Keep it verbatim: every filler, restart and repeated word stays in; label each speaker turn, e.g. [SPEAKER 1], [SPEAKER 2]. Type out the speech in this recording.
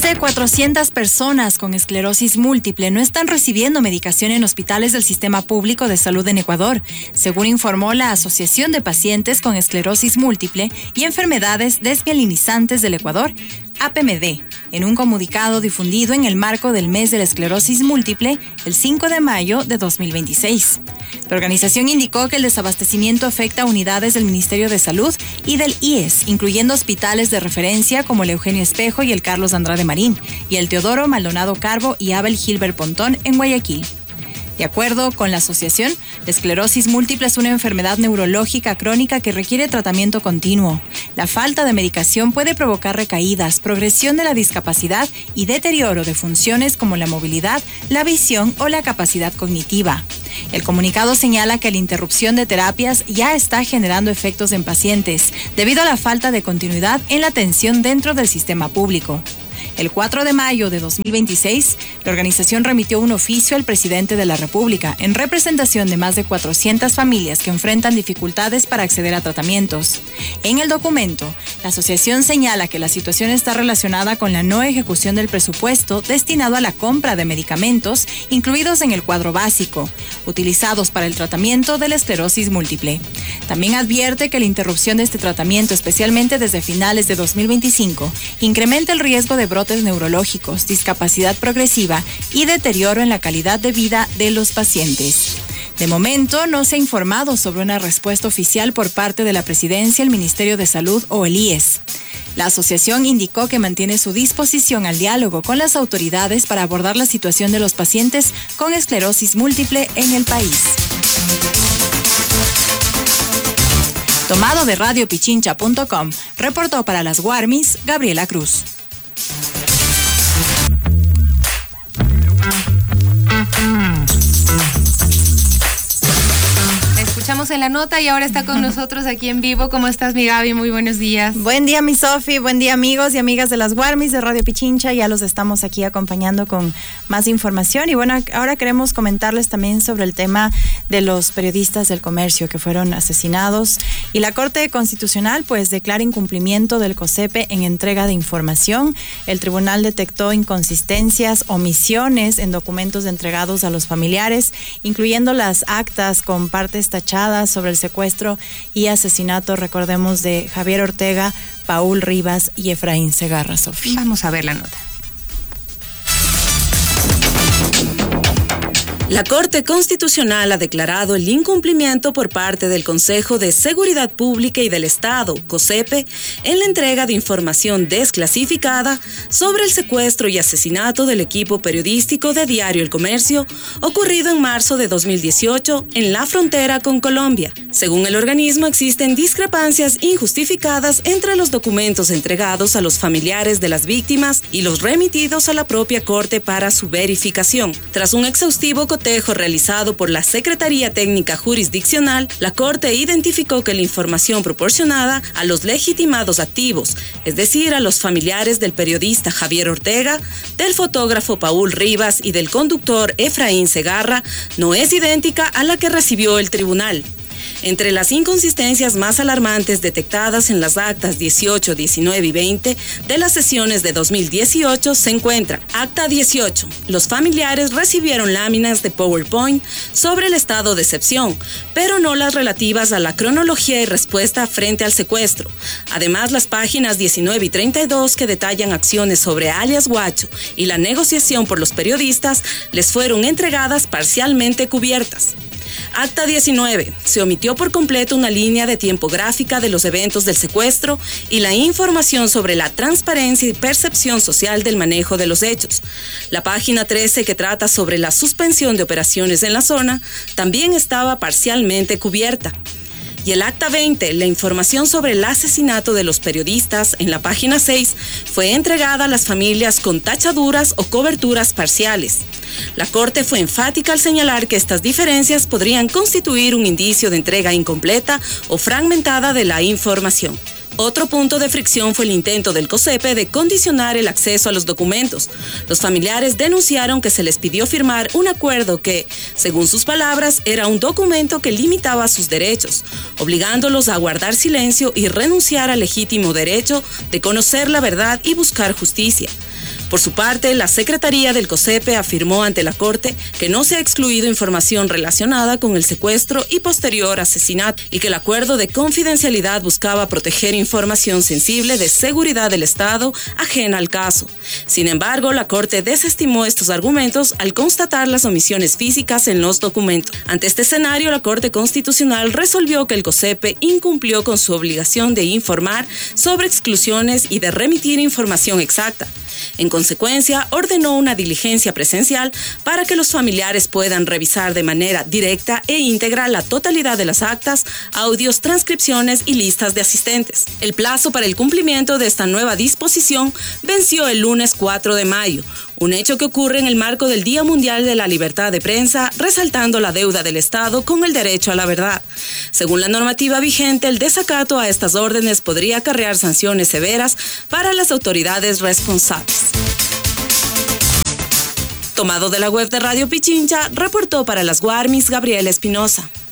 [SPEAKER 1] de cuatrocientas personas con esclerosis múltiple no están recibiendo medicación en hospitales del Sistema Público de Salud en Ecuador, según informó la Asociación de Pacientes con Esclerosis Múltiple y Enfermedades Desmielinizantes del Ecuador, A P M D, en un comunicado difundido en el marco del mes de la esclerosis múltiple, el cinco de mayo de dos mil veintiséis. La organización indicó que el desabastecimiento afecta a unidades del Ministerio de Salud y del I E S, incluyendo hospitales de referencia como el Eugenio Espejo y el Carlos Andrade Marín, y el Teodoro Maldonado Carbo y Abel Gilbert Pontón en Guayaquil. De acuerdo con la asociación, la esclerosis múltiple es una enfermedad neurológica crónica que requiere tratamiento continuo. La falta de medicación puede provocar recaídas, progresión de la discapacidad y deterioro de funciones como la movilidad, la visión o la capacidad cognitiva. El comunicado señala que la interrupción de terapias ya está generando efectos en pacientes, debido a la falta de continuidad en la atención dentro del sistema público. El cuatro de mayo de dos mil veintiséis, la organización remitió un oficio al presidente de la República en representación de más de cuatrocientas familias que enfrentan dificultades para acceder a tratamientos. En el documento, la asociación señala que la situación está relacionada con la no ejecución del presupuesto destinado a la compra de medicamentos incluidos en el cuadro básico, utilizados para el tratamiento de la esclerosis múltiple. También advierte que la interrupción de este tratamiento, especialmente desde finales de dos mil veinticinco, incrementa el riesgo de brotes neurológicos, discapacidad progresiva y deterioro en la calidad de vida de los pacientes. De momento, no se ha informado sobre una respuesta oficial por parte de la Presidencia, el Ministerio de Salud o el I E S. La asociación indicó que mantiene su disposición al diálogo con las autoridades para abordar la situación de los pacientes con esclerosis múltiple en el país. Tomado de radio pichincha punto com, reportó para las Guarmis, Gabriela Cruz.
[SPEAKER 2] Escuchamos en la nota y ahora está con nosotros aquí en vivo. ¿Cómo estás, mi Gaby? Muy buenos días.
[SPEAKER 1] Buen día, mi Sofi. Buen día, amigos y amigas de las Guarmis de Radio Pichincha. Ya los estamos aquí acompañando con más información. Y bueno, ahora queremos comentarles también sobre el tema de los periodistas del comercio que fueron asesinados. Y la Corte Constitucional, pues, declara incumplimiento del COSEPE en entrega de información. El tribunal detectó inconsistencias, omisiones en documentos entregados a los familiares, incluyendo las actas con partes tachadas sobre el secuestro y asesinato, recordemos, de Javier Ortega, Paul Rivas y Efraín Segarra. Sofía.
[SPEAKER 2] Vamos a ver la nota.
[SPEAKER 3] La Corte Constitucional ha declarado el incumplimiento por parte del Consejo de Seguridad Pública y del Estado, COSEPE, en la entrega de información desclasificada sobre el secuestro y asesinato del equipo periodístico de Diario El Comercio, ocurrido en marzo de dos mil dieciocho en la frontera con Colombia. Según el organismo, existen discrepancias injustificadas entre los documentos entregados a los familiares de las víctimas y los remitidos a la propia Corte para su verificación. Tras un exhaustivo cotejo realizado por la Secretaría Técnica Jurisdiccional, la Corte identificó que la información proporcionada a los legitimados activos, es decir, a los familiares del periodista Javier Ortega, del fotógrafo Paul Rivas y del conductor Efraín Segarra, no es idéntica a la que recibió el tribunal. Entre las inconsistencias más alarmantes detectadas en las actas dieciocho, diecinueve y veinte de las sesiones de dos mil dieciocho se encuentra Acta dieciocho. Los familiares recibieron láminas de PowerPoint sobre el estado de excepción, pero no las relativas a la cronología y respuesta frente al secuestro. Además, las páginas diecinueve y treinta y dos que detallan acciones sobre alias Guacho y la negociación por los periodistas les fueron entregadas parcialmente cubiertas. Acta diecinueve. Se omitió por completo una línea de tiempo gráfica de los eventos del secuestro y la información sobre la transparencia y percepción social del manejo de los hechos. La página trece, que trata sobre la suspensión de operaciones en la zona, también estaba parcialmente cubierta. Y el acta veinte, la información sobre el asesinato de los periodistas, en la página seis, fue entregada a las familias con tachaduras o coberturas parciales. La Corte fue enfática al señalar que estas diferencias podrían constituir un indicio de entrega incompleta o fragmentada de la información. Otro punto de fricción fue el intento del COSEPE de condicionar el acceso a los documentos. Los familiares denunciaron que se les pidió firmar un acuerdo que, según sus palabras, era un documento que limitaba sus derechos, obligándolos a guardar silencio y renunciar al legítimo derecho de conocer la verdad y buscar justicia. Por su parte, la Secretaría del COSEPE afirmó ante la Corte que no se ha excluido información relacionada con el secuestro y posterior asesinato y que el acuerdo de confidencialidad buscaba proteger información sensible de seguridad del Estado ajena al caso. Sin embargo, la Corte desestimó estos argumentos al constatar las omisiones físicas en los documentos. Ante este escenario, la Corte Constitucional resolvió que el COSEPE incumplió con su obligación de informar sobre exclusiones y de remitir información exacta. En consecuencia, ordenó una diligencia presencial para que los familiares puedan revisar de manera directa e íntegra la totalidad de las actas, audios, transcripciones y listas de asistentes. El plazo para el cumplimiento de esta nueva disposición venció el lunes cuatro de mayo, un hecho que ocurre en el marco del Día Mundial de la Libertad de Prensa, resaltando la deuda del Estado con el derecho a la verdad. Según la normativa vigente, el desacato a estas órdenes podría acarrear sanciones severas para las autoridades responsables. Tomado de la web de Radio Pichincha, reportó para las Guarmis Gabriela Espinosa.